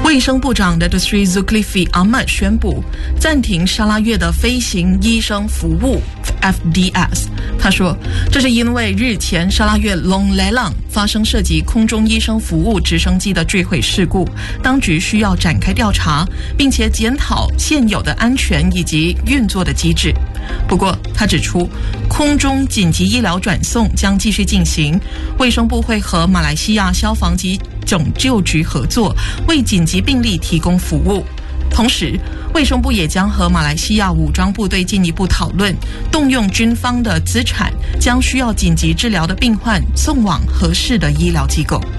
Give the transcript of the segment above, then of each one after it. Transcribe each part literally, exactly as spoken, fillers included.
卫生部长 Datuk Seri Zulkifli Ahmad 宣布暂停沙拉越的飞行医生服务 F D S。 他说，这是因为日前沙拉越 Long Lelang 发生涉及空中医生服务直升机的坠毁事故，当局需要展开调查，并且检讨现有的安全以及运作的机制。不过他指出，空中紧急医疗转送将继续进行，卫生部会和马来西亚消防及拯救局合作，为紧急病例提供服务。同时，卫生部也将和马来西亚武装部队进一步讨论，动用军方的资产，将需要紧急治疗的病患送往合适的医疗机构。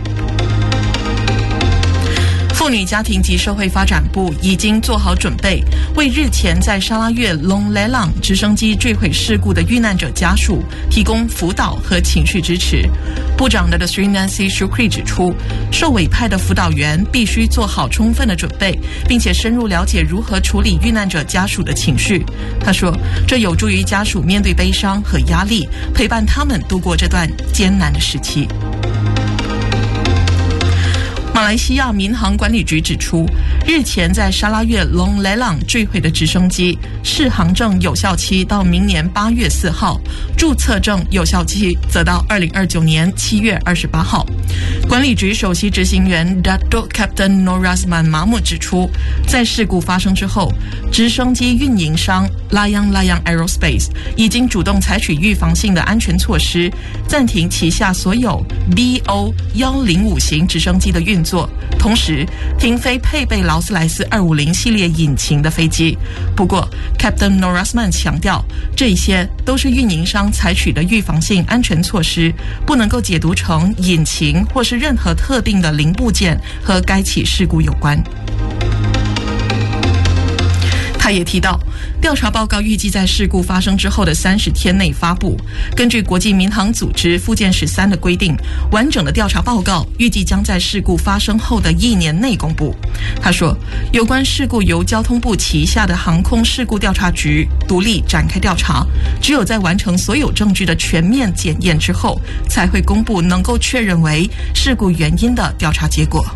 妇女家庭及社会发展部已经做好准备，为日前在沙拉越 Long Lelang 直升机坠毁事故的遇难者家属提供辅导和情绪支持。部长的 Sri Nancy Shukri 指出，受委派的辅导员必须做好充分的准备，并且深入了解如何处理遇难者家属的情绪。他说，这有助于家属面对悲伤和压力，陪伴他们度过这段艰难的时期。马来西亚民航管理局指出，日前在沙拉越 Long Lelang 坠毁的直升机适航证有效期到明年八月四号，注册证有效期则到二零二九年七月二十八号。管理局首席执行员 Datuk Captain Nur Razman Mahmud 指出，在事故发生之后，直升机运营商 Layang Layang Aerospace 已经主动采取预防性的安全措施，暂停旗下所有 B O 一零五型直升机的运作，同时停飞配备劳斯莱斯二五零系列引擎的飞机。不过 Captain Nur Razman 强调，这些都是运营商采取的预防性安全措施，不能够解读成引擎或是任何特定的零部件和该起事故有关。他也提到，调查报告预计在事故发生之后的三十天内发布。根据国际民航组织附件十三的规定，完整的调查报告预计将在事故发生后的一年内公布。他说，有关事故由交通部旗下的航空事故调查局独立展开调查，只有在完成所有证据的全面检验之后，才会公布能够确认为事故原因的调查结果。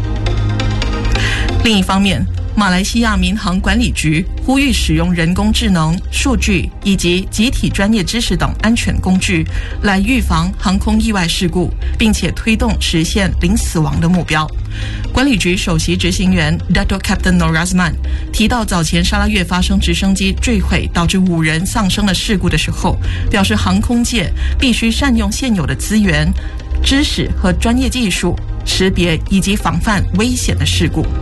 另一方面，马来西亚民航管理局呼吁使用人工智能、数据以及集体专业知识等安全工具，来预防航空意外事故，并且推动实现零死亡的目标。管理局首席执行员 Datuk Captain Nur Razman 提到，早前沙拉越发生直升机坠毁导致五人丧生的事故的时候，表示航空界必须善用现有的资源、知识和专业技术，识别以及防范危险的事故。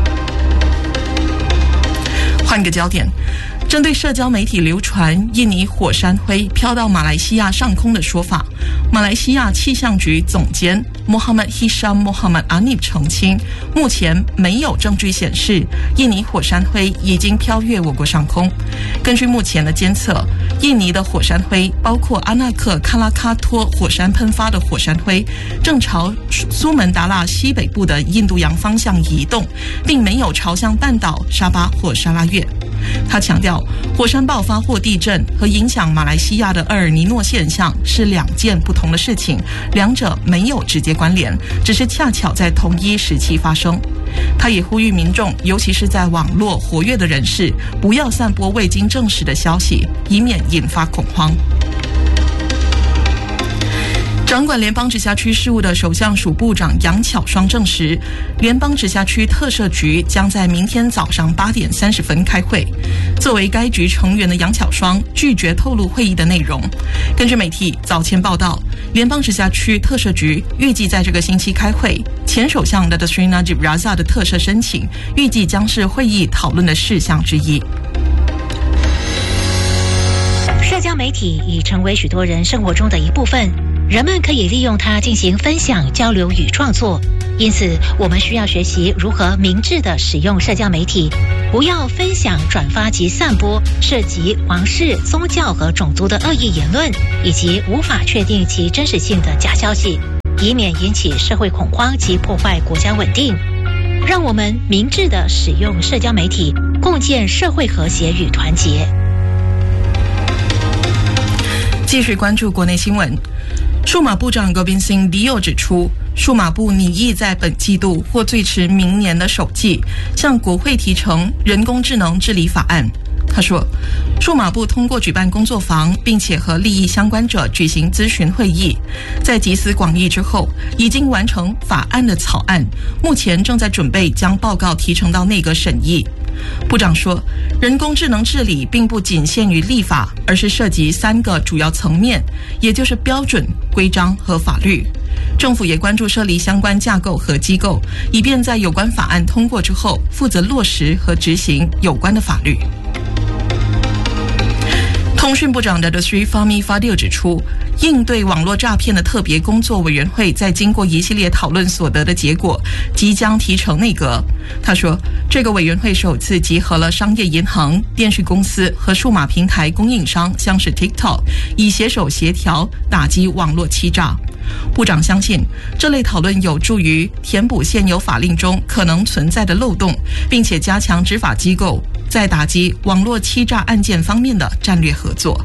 换个焦点，针对社交媒体流传印尼火山灰飘到马来西亚上空的说法，马来西亚气象局总监 Muhammad Hisham Muhammad Anib 澄清，目前没有证据显示印尼火山灰已经飘越我国上空。根据目前的监测，印尼的火山灰包括阿纳克喀拉喀托火山喷发的火山灰，正朝苏门答腊西北部的印度洋方向移动，并没有朝向半岛、沙巴或沙拉越。他强调，火山爆发或地震和影响马来西亚的厄尔尼诺现象是两件不同的事情，两者没有直接关联，只是恰巧在同一时期发生。他也呼吁民众，尤其是在网络活跃的人士，不要散播未经证实的消息，以免引发恐慌。掌管联邦直辖区事务的首相署部长杨巧双证实，联邦直辖区特赦局将在明天早上八点三十分开会。作为该局成员的杨巧双拒绝透露会议的内容。根据媒体早前报道，联邦直辖区特赦局预计在这个星期开会，前首相的 Sri Najib Razak 的特赦申请预计将是会议讨论的事项之一。 社交媒体已成为许多人生活中的一部分，人们可以利用它进行分享、交流与创作。因此，我们需要学习如何明智地使用社交媒体，不要分享、转发及散播涉及皇室、宗教和种族的恶意言论，以及无法确定其真实性的假消息，以免引起社会恐慌及破坏国家稳定。让我们明智地使用社交媒体，共建社会和谐与团结。继续关注国内新闻。数码部长 Gobind Singh Dio 指出， 数码部拟意在本季度或最迟明年的首季向国会提呈人工智能治理法案。他说，数码部通过举办工作坊，并且和利益相关者举行咨询会议，在集思广益之后，已经完成法案的草案，目前正在准备将报告提呈到内阁审议。部长说，人工智能治理并不仅限于立法，而是涉及三个主要层面，也就是标准、规章和法律。政府也关注设立相关架构和机构，以便在有关法案通过之后，负责落实和执行有关的法律。通讯部长的 Sri Fahmi Fadil 指出，应对网络诈骗的特别工作委员会在经过一系列讨论所得的结果，即将提呈内阁。他说，这个委员会首次集合了商业银行、电讯公司和数码平台供应商，像是 TikTok， 以携手协调打击网络欺诈。部长相信，这类讨论有助于填补现有法令中可能存在的漏洞，并且加强执法机构在打击网络欺诈案件方面的战略合作。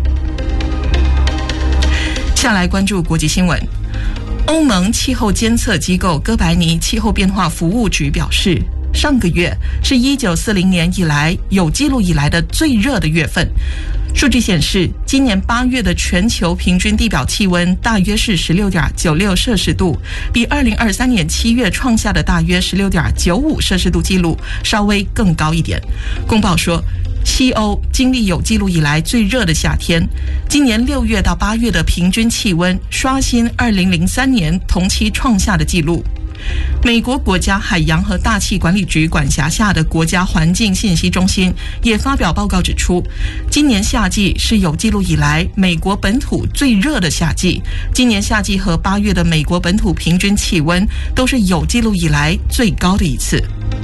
下来关注国际新闻。欧盟气候监测机构哥白尼气候变化服务局表示，上个月是一九四零年以来有记录以来的最热的月份。数据显示，今年八月的全球平均地表气温大约是 十六点九六摄氏度，比二零二三年七月创下的大约 十六点九五摄氏度记录稍微更高一点。公报说，西欧经历有记录以来最热的夏天，今年六月到八月的平均气温刷新二零零三年同期创下的记录。美国国家海洋和大气管理局管辖下的国家环境信息中心也发表报告指出，今年夏季是有记录以来美国本土最热的夏季，今年夏季和八月的美国本土平均气温都是有记录以来最高的一次。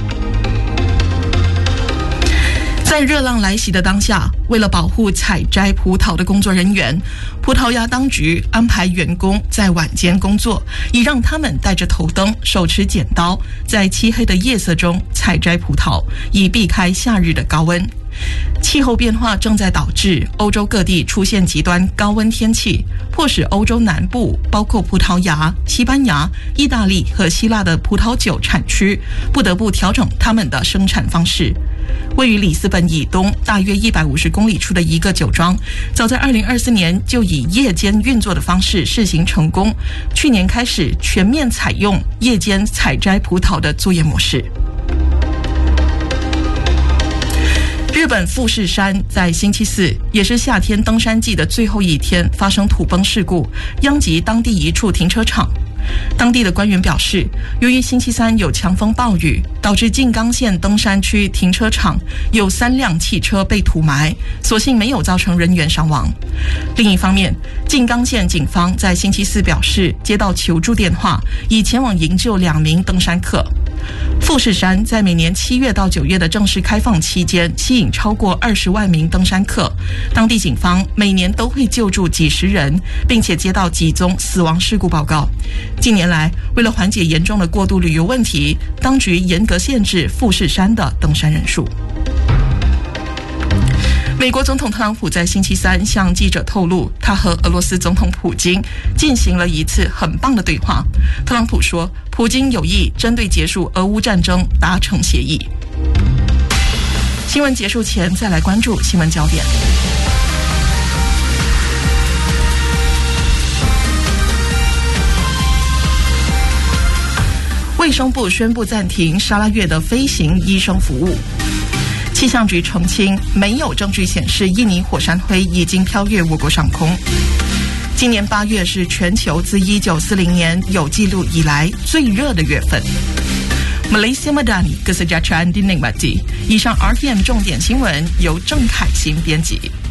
在热浪来袭的当下，为了保护采摘葡萄的工作人员，葡萄牙当局安排员工在晚间工作，以让他们带着头灯、手持剪刀，在漆黑的夜色中采摘葡萄，以避开夏日的高温。气候变化正在导致欧洲各地出现极端高温天气，迫使欧洲南部包括葡萄牙、西班牙、意大利和希腊的葡萄酒产区不得不调整他们的生产方式。位于里斯本以东大约一百五十公里处的一个酒庄，早在二零二四年就以夜间运作的方式试行成功，去年开始全面采用夜间采摘葡萄的作业模式。日本富士山在星期四，也是夏天登山季的最后一天，发生土崩事故，殃及当地一处停车场。当地的官员表示，由于星期三有强风暴雨，导致静冈县登山区停车场有三辆汽车被土埋，所幸没有造成人员伤亡。另一方面，静冈县警方在星期四表示，接到求助电话，已前往营救两名登山客。富士山在每年七月到九月的正式开放期间，吸引超过二十万名登山客。当地警方每年都会救助几十人，并且接到几宗死亡事故报告。近年来，为了缓解严重的过度旅游问题，当局严格限制富士山的登山人数。美国总统特朗普在星期三向记者透露，他和俄罗斯总统普京进行了一次很棒的对话。特朗普说，普京有意针对结束俄乌战争达成协议。新闻结束前，再来关注新闻焦点。卫生部宣布暂停沙拉越的飞行医生服务。气象局澄清，没有证据显示印尼火山灰已经飘越我国上空。今年八月是全球自一九四零年有记录以来最热的月份。Malaysia Madani Kesejahteraan Dinding Mati。以上 R T M 重点新闻由郑凯欣编辑。